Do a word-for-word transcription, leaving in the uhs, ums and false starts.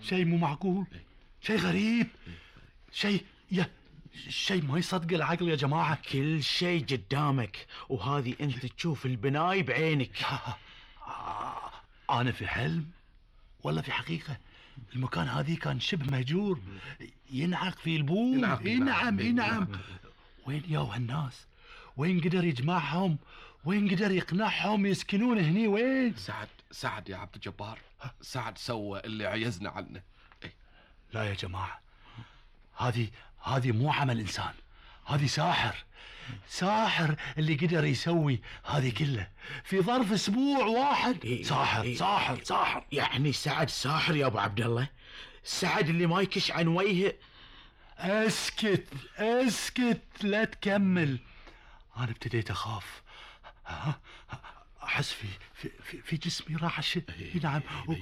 شيء مو معقول، شيء غريب، شيء يا شيء ما يصدق العقل يا جماعة. كل شيء قدامك، وهذه انت تشوف البناي بعينك. أنا في حلم ولا في حقيقة؟ المكان هذه كان شبه مهجور، ينعق في البول. ينعق ينعم ينعم. وين ياو هالناس؟ وين قدر يجمعهم؟ وين قدر يقنعهم يسكنون هني؟ وين؟ سعد سعد يا عبد الجبار، سعد سوى اللي عيزنا عنه. ايه؟ لا يا جماعة، هذه هذه مو عمل إنسان، هذه ساحر. ساحر اللي قدر يسوي هذه كله في ظرف اسبوع واحد. ساحر ساحر ساحر. يعني سعد ساحر يا ابو عبد الله؟ سعد اللي ما يكش عن وجهه. اسكت اسكت لا تكمل. انا ابتديت اخاف، احس في في في جسمي راح. نعم،